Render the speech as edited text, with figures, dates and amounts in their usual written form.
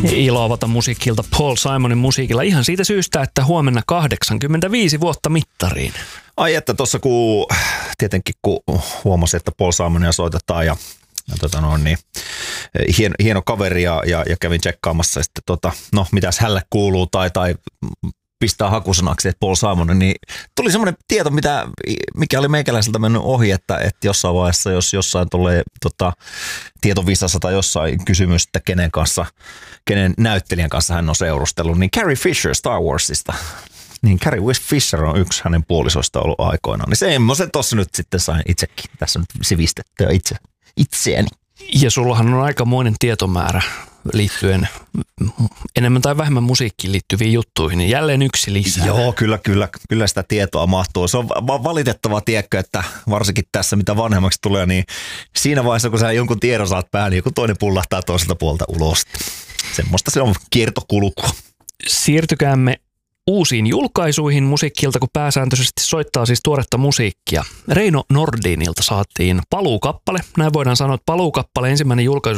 Iloavata musiikilta Paul Simonin musiikilla ihan siitä syystä, että huomenna 85 vuotta mittariin. Ai että tuossa tietenkin kun huomasin, että Paul Simonia soitetaan ja hieno kaveri ja kävin tsekkaamassa ja sitten mitäs hälle kuuluu tai pistää hakusanaksi, että Paul Simon, niin tuli semmoinen tieto, mikä oli meikäläiseltä mennyt ohi, että jossain vaiheessa, jos jossain tulee tietovisassa tai jossain kysymys, että kenen näyttelijän kanssa hän on seurustellut, niin Carrie Fisher Star Warsista. Niin Carrie Fisher on yksi hänen puolisoista ollut aikoinaan. Niin semmoisen tossa nyt sitten sain itsekin tässä nyt sivistettyä itseäni. Ja sullahan on aikamoinen tietomäärä liittyen enemmän tai vähemmän musiikkiin liittyviin juttuihin, niin jälleen yksi lisää. Joo, kyllä sitä tietoa mahtuu. Se on valitettavaa, tiedätkö, että varsinkin tässä, mitä vanhemmaksi tulee, niin siinä vaiheessa, kun sä jonkun tiedon saat päälle, niin joku toinen pullahtaa toiselta puolta ulos. Semmoista se on kiertokulkua. Siirtykäämme uusiin julkaisuihin musiikilta, kun pääsääntöisesti soittaa siis tuoretta musiikkia. Reino Nordinilta saatiin paluukappale. Näin voidaan sanoa, että paluukappale ensimmäinen julkaisu